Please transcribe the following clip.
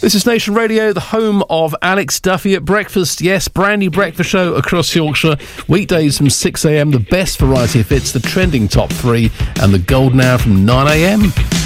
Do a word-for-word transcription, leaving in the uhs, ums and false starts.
This is Nation Radio, the home of Alex Duffy at breakfast. Yes, brand new breakfast show across Yorkshire. Weekdays from six a m, the best variety of hits, the trending top three, and the golden hour from nine a m.